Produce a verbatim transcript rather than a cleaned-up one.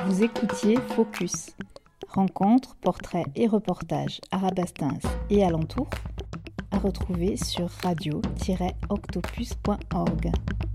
Vous écoutiez Focus. Rencontres, portraits et reportages arabastins et alentours à retrouver sur radio tiret octopus point org.